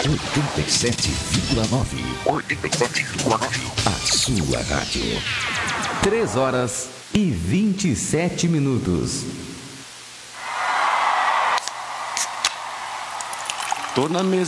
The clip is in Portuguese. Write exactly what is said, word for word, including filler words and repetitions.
oitenta e sete vírgula nove. oitenta e sete vírgula nove. A sua rádio. três horas e vinte e sete minutos. Tô na mesa.